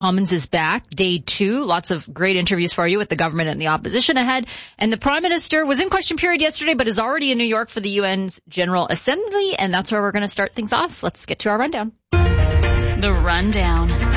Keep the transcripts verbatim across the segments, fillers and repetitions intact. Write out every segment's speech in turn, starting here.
Commons is back, day two. Lots of great interviews for you with the government and the opposition ahead. And the Prime Minister was in question period yesterday, but is already in New York for the U N's General Assembly. And that's where we're going to start things off. Let's get to our rundown. The Rundown.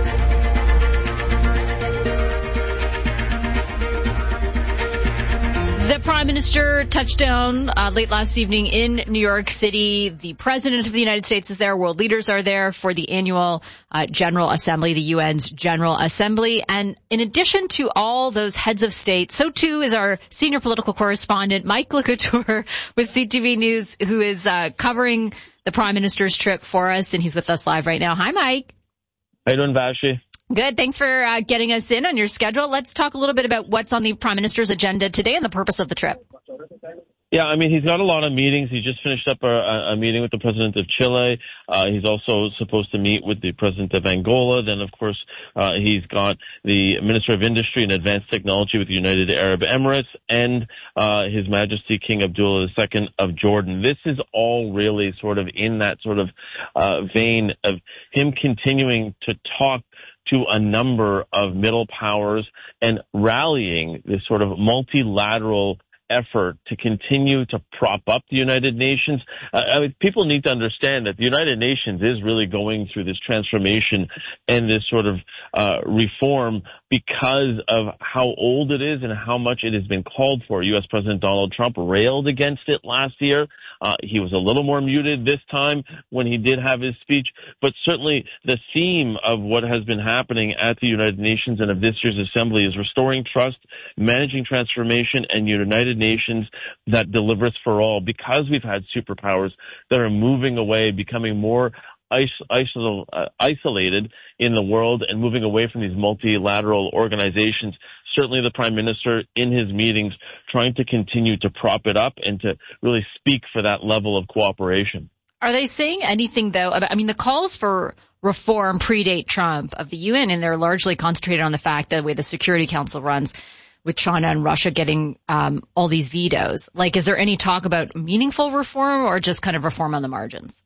The Prime Minister touched down uh, late last evening in New York City. The President of the United States is there. World leaders are there for the annual uh, General Assembly, the U N's General Assembly. And in addition to all those heads of state, so too is our senior political correspondent, Mike LeCouture with C T V News, who is uh, covering the Prime Minister's trip for us. And he's with us live right now. Hi, Mike. How you doing, Vashi? Good. Thanks for uh, getting us in on your schedule. Let's talk a little bit about what's on the Prime Minister's agenda today and the purpose of the trip. Yeah, I mean, he's got a lot of meetings. He just finished up a, a meeting with the president of Chile. Uh, he's also supposed to meet with the president of Angola. Then, of course, uh, he's got the Minister of Industry and Advanced Technology with the United Arab Emirates and uh, His Majesty King Abdullah the Second of Jordan. This is all really sort of in that sort of uh, vein of him continuing to talk to a number of middle powers and rallying this sort of multilateral effort to continue to prop up the United Nations. Uh, I mean, people need to understand that the United Nations is really going through this transformation and this sort of uh, reform because of how old it is and how much it has been called for. U S President Donald Trump railed against it last year. Uh, he was a little more muted this time when he did have his speech, but certainly the theme of what has been happening at the United Nations and of this year's assembly is restoring trust, managing transformation, and United Nations that delivers for all, because we've had superpowers that are moving away, becoming more Isol- uh, isolated in the world and moving away from these multilateral organizations. Certainly the Prime Minister in his meetings trying to continue to prop it up and to really speak for that level of cooperation. Are they saying anything, though, about, I mean, the calls for reform predate Trump of the U N, and they're largely concentrated on the fact that the way the Security Council runs, with China and Russia getting um, all these vetoes. Like, is there any talk about meaningful reform or just kind of reform on the margins?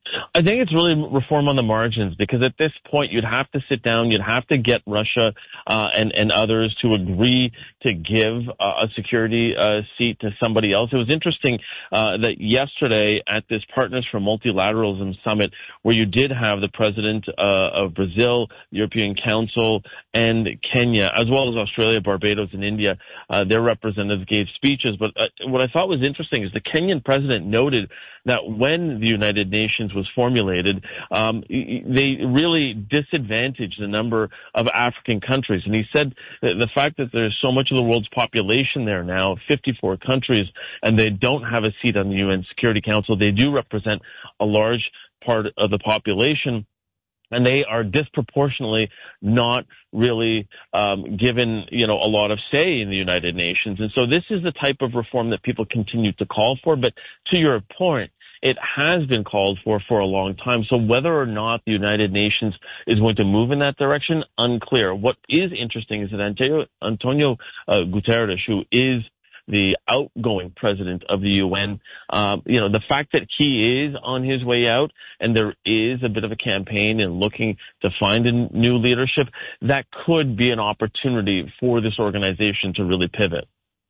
I think it's really reform on the margins, because at this point you'd have to sit down, you'd have to get Russia uh, and, and others to agree to give uh, a security uh, seat to somebody else. It was interesting uh, that yesterday at this Partners for Multilateralism Summit, where you did have the president uh, of Brazil, the European Council, and Kenya, as well as Australia, Barbados, and India, uh, their representatives gave speeches. But uh, what I thought was interesting is the Kenyan president noted that when the United Nations was formulated, um, they really disadvantaged a number of African countries. And he said that the fact that there's so much of the world's population there now, fifty-four countries, and they don't have a seat on the U N Security Council, they do represent a large part of the population. And they are disproportionately not really um, given, you know, a lot of say in the United Nations. And so this is the type of reform that people continue to call for. But to your point, it has been called for for a long time. So whether or not the United Nations is going to move in that direction, unclear. What is interesting is that Antonio, Antonio uh, Guterres, who is the outgoing president of the U N, um, you know, the fact that he is on his way out and there is a bit of a campaign and looking to find a new leadership, that could be an opportunity for this organization to really pivot.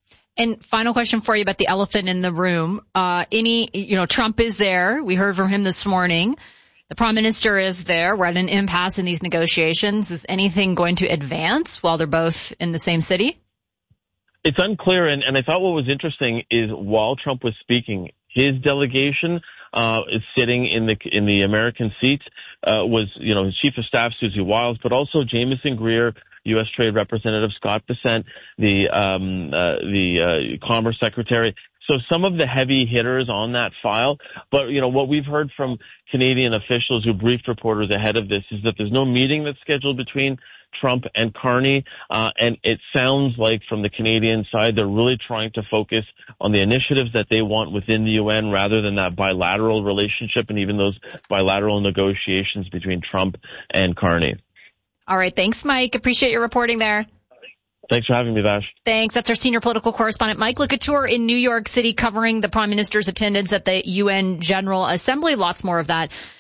And final question for you about the elephant in the room. Uh, any, you know, Trump is there. We heard from him this morning. The Prime Minister is there. We're at an impasse in these negotiations. Is anything going to advance while they're both in the same city? It's unclear, and, and I thought what was interesting is while Trump was speaking, his delegation uh, is sitting in the in the American seat uh, was, you know, his Chief of Staff, Susie Wiles, but also Jamieson Greer, U S Trade Representative Scott Bessent, the um, uh, the uh, Commerce Secretary. So some of the heavy hitters on that file. But, you know, what we've heard from Canadian officials who briefed reporters ahead of this is that there's no meeting that's scheduled between Trump and Carney. Uh, and it sounds like from the Canadian side, they're really trying to focus on the initiatives that they want within the U N rather than that bilateral relationship and even those bilateral negotiations between Trump and Carney. All right. Thanks, Mike. Appreciate your reporting there. Thanks for having me, Vash. Thanks. That's our senior political correspondent, Mike LeCouture, in New York City, covering the Prime Minister's attendance at the U N General Assembly. Lots more of that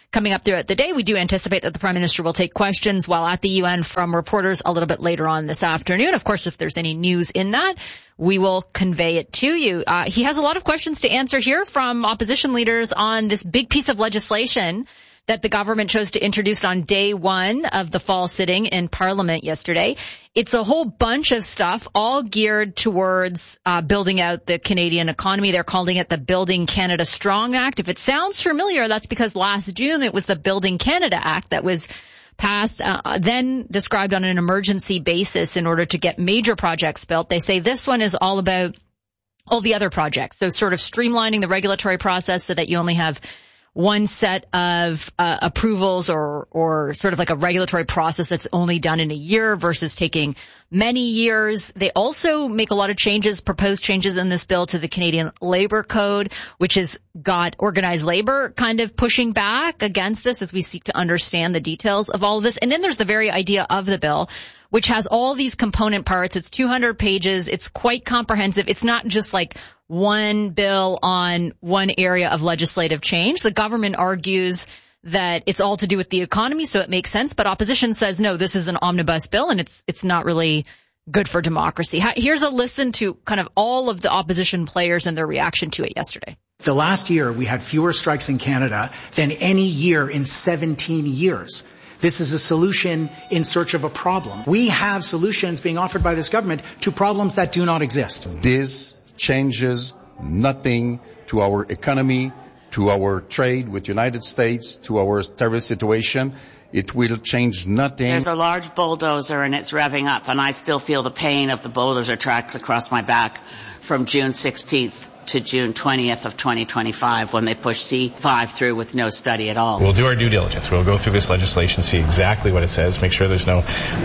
coming up throughout the day. We do anticipate that the Prime Minister will take questions while at the U N from reporters a little bit later on this afternoon. Of course, if there's any news in that, we will convey it to you. Uh, he has a lot of questions to answer here from opposition leaders on this big piece of legislation that the government chose to introduce on day one of the fall sitting in Parliament yesterday. It's a whole bunch of stuff, all geared towards uh, building out the Canadian economy. They're calling it the Building Canada Strong Act. If it sounds familiar, that's because last June it was the Building Canada Act that was passed, uh, then described on an emergency basis in order to get major projects built. They say this one is all about all the other projects. So sort of streamlining the regulatory process so that you only have one set of uh, approvals or or sort of like a regulatory process that's only done in a year versus taking many years. They also make a lot of changes, proposed changes in this bill to the Canadian Labour Code, which has got organized labor kind of pushing back against this as we seek to understand the details of all of this. And then there's the very idea of the bill, which has all these component parts. It's two hundred pages. It's quite comprehensive. It's not just like one bill on one area of legislative change. The government argues that it's all to do with the economy, so it makes sense. But opposition says, no, this is an omnibus bill, and it's it's not really good for democracy. Here's a listen to kind of all of the opposition players and their reaction to it yesterday. The last year, we had fewer strikes in Canada than any year in seventeen years. This is a solution in search of a problem. We have solutions being offered by this government to problems that do not exist. This changes nothing to our economy, to our trade with the United States, to our terrorist situation. It will change nothing. There's a large bulldozer and it's revving up, and I still feel the pain of the bulldozer tracks across my back from June sixteenth to June twentieth of twenty twenty-five when they pushed C five through with no study at all. We'll do our due diligence. We'll go through this legislation, see exactly what it says, make sure there's no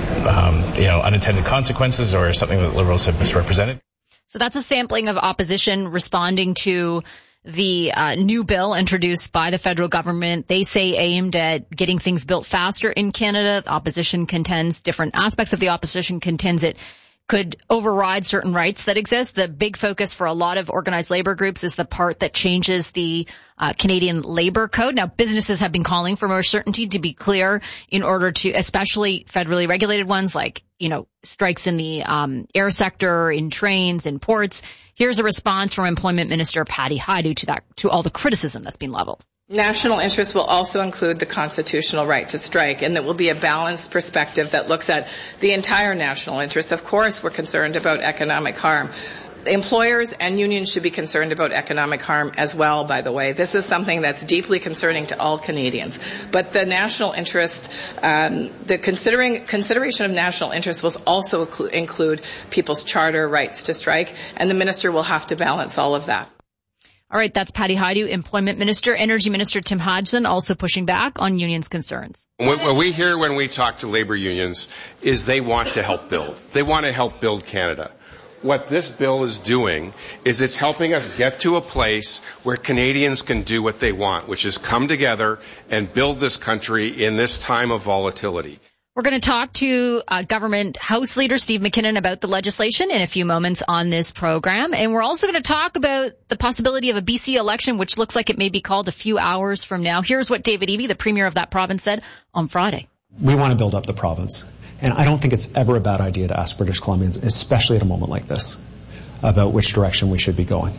um, you know, unintended consequences or something that Liberals have misrepresented. So that's a sampling of opposition responding to the uh, new bill introduced by the federal government. They say aimed at getting things built faster in Canada. The opposition contends, different aspects of the opposition contends it could override certain rights that exist. The big focus for a lot of organized labor groups is the part that changes the uh, Canadian Labour Code. Now, businesses have been calling for more certainty, to be clear, in order to, especially federally regulated ones like, you know, strikes in the um, air sector, in trains, in ports. Here's a response from Employment Minister Patty Hajdu to that, to all the criticism that's been leveled. National interest will also include the constitutional right to strike, and it will be a balanced perspective that looks at the entire national interest. Of course, we're concerned about economic harm. Employers and unions should be concerned about economic harm as well, by the way. This is something that's deeply concerning to all Canadians. But the national interest, um, the considering consideration of national interest will also include people's charter rights to strike, and the minister will have to balance all of that. All right, that's Patty Hajdu, Employment Minister. Energy Minister Tim Hodgson also pushing back on unions' concerns. What we hear when we talk to labor unions is they want to help build. They want to help build Canada. What this bill is doing is it's helping us get to a place where Canadians can do what they want, which is come together and build this country in this time of volatility. We're going to talk to uh, Government House Leader Steve McKinnon about the legislation in a few moments on this program. And we're also going to talk about the possibility of a B C election, which looks like it may be called a few hours from now. Here's what David Eby, the Premier of that province, said on Friday. We want to build up the province. And I don't think it's ever a bad idea to ask British Columbians, especially at a moment like this, about which direction we should be going.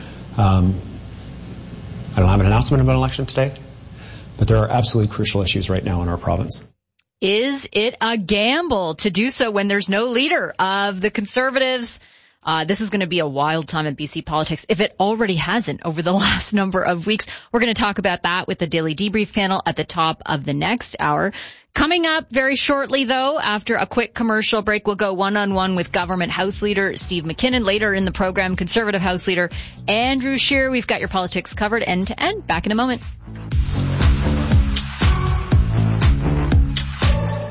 Um, I don't have an announcement about an election today, but there are absolutely crucial issues right now in our province. Is it a gamble to do so when there's no leader of the Conservatives? Uh, this is going to be a wild time in B C politics, if it already hasn't over the last number of weeks. We're going to talk about that with the Daily Debrief panel at the top of the next hour. Coming up very shortly, though, after a quick commercial break, we'll go one-on-one with Government House Leader Steve McKinnon. Later in the program, Conservative House Leader Andrew Scheer. We've got your politics covered end to end. Back in a moment.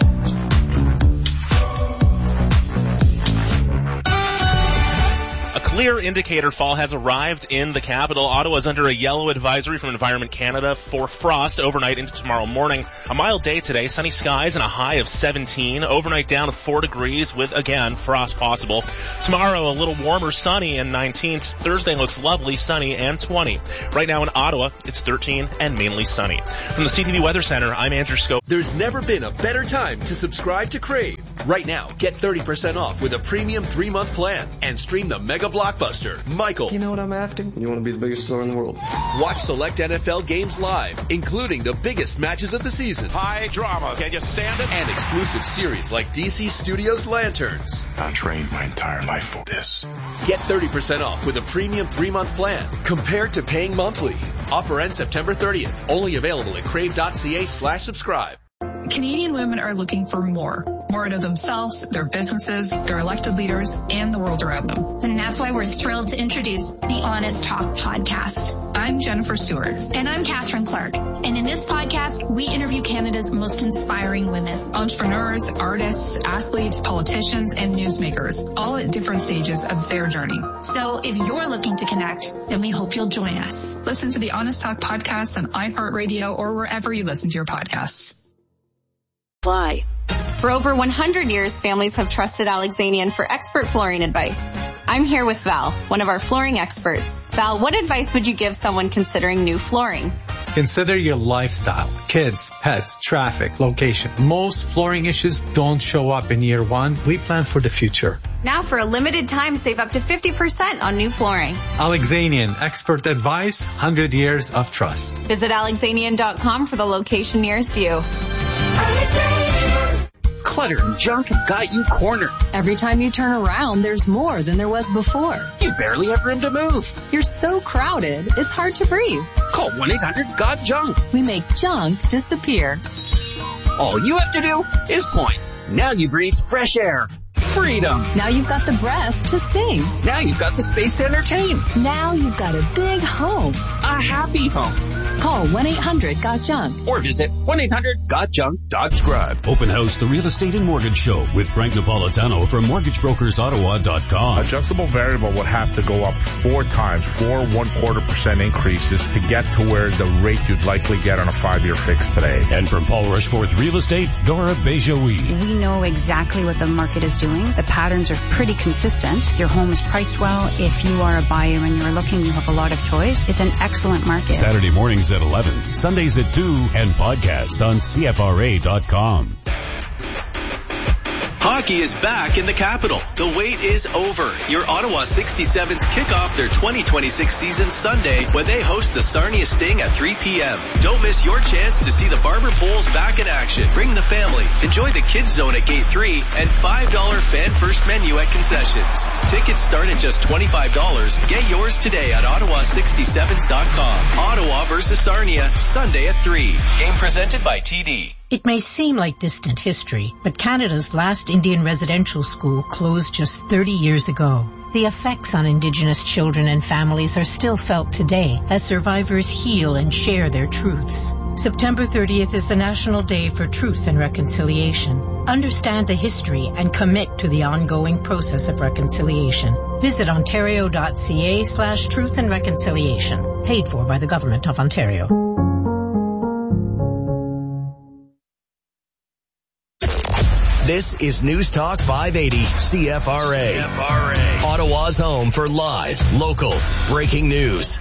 A clear indicator fall has arrived in the capital. Ottawa is under a yellow advisory from Environment Canada for frost overnight into tomorrow morning. A mild day today, sunny skies and a high of seventeen. Overnight down to four degrees with, again, frost possible. Tomorrow a little warmer, sunny and nineteen. Thursday looks lovely, sunny and twenty. Right now in Ottawa, it's thirteen and mainly sunny. From the C T V Weather Center, I'm Andrew Scope. There's never been a better time to subscribe to Crave. Right now, get thirty percent off with a premium three-month plan and stream the mega blockbuster, Michael. You know what I'm after? You want to be the biggest star in the world. Watch select N F L games live, including the biggest matches of the season. High drama. Can you stand it? And exclusive series like D C Studios Lanterns. I trained my entire life for this. Get thirty percent off with a premium three-month plan compared to paying monthly. Offer ends September thirtieth. Only available at crave.ca slash subscribe. Canadian women are looking for more. More out of themselves, their businesses, their elected leaders, and the world around them. And that's why we're thrilled to introduce the Honest Talk podcast. I'm Jennifer Stewart. And I'm Catherine Clark. And in this podcast, we interview Canada's most inspiring women. Entrepreneurs, artists, athletes, politicians, and newsmakers, all at different stages of their journey. So if you're looking to connect, then we hope you'll join us. Listen to the Honest Talk podcast on iHeartRadio or wherever you listen to your podcasts. Fly. For over one hundred years, families have trusted Alexanian for expert flooring advice. I'm here with Val, one of our flooring experts. Val, what advice would you give someone considering new flooring? Consider your lifestyle, kids, pets, traffic, location. Most flooring issues don't show up in year one. We plan for the future. Now for a limited time, save up to fifty percent on new flooring. Alexanian, expert advice, one hundred years of trust. Visit alexanian dot com for the location nearest you. Clutter and junk have got you cornered. Every time you turn around, there's more than there was before. You barely have room to move. You're so crowded, it's hard to breathe. Call one eight hundred got junk. We make junk disappear. All you have to do is point. Now you breathe fresh air. Freedom. Now you've got the breath to sing. Now you've got the space to entertain. Now you've got a big home. A happy home. Call one eight hundred got junk. Or visit one eight hundred got junk dot com. Subscribe. Open House, the Real Estate and Mortgage Show with Frank Napolitano from mortgage brokers ottawa dot com. Adjustable variable would have to go up four times, four one quarter percent increases to get to where the rate you'd likely get on a five-year fix today. And from Paul Rushforth Real Estate, Dora Bejoui. We know exactly what the market is doing. The patterns are pretty consistent. Your home is priced well. If you are a buyer and you're looking, you have a lot of choice. It's an excellent market. Saturday mornings at eleven, Sundays at two, and podcast on C F R A dot com. Hockey is back in the capital. The wait is over. Your Ottawa sixty-sevens kick off their twenty twenty-six season Sunday when they host the Sarnia Sting at three p.m. Don't miss your chance to see the Barber Bulls back in action. Bring the family. Enjoy the kids zone at gate three and five dollars fan first menu at concessions. Tickets start at just twenty-five dollars. Get yours today at ottawa sixty-sevens dot com. Ottawa versus Sarnia, Sunday at three. Game presented by T D. It may seem like distant history, but Canada's last Indian residential school closed just thirty years ago. The effects on Indigenous children and families are still felt today as survivors heal and share their truths. September thirtieth is the National Day for Truth and Reconciliation. Understand the history and commit to the ongoing process of reconciliation. Visit ontario.ca slash truth and reconciliation. Paid for by the Government of Ontario. This is News Talk five eighty C F R A. C F R A. Ottawa's home for live, local, breaking news.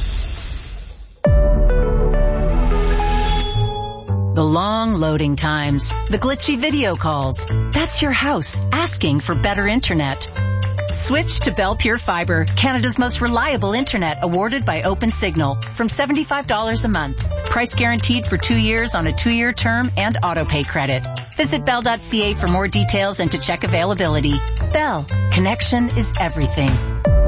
The long loading times, the glitchy video calls. That's your house asking for better internet. Switch to Bell Pure Fiber, Canada's most reliable internet, awarded by OpenSignal, from seventy-five dollars a month. Price guaranteed for two years on a two-year term and auto-pay credit. Visit bell dot c a for more details and to check availability. Bell, connection is everything.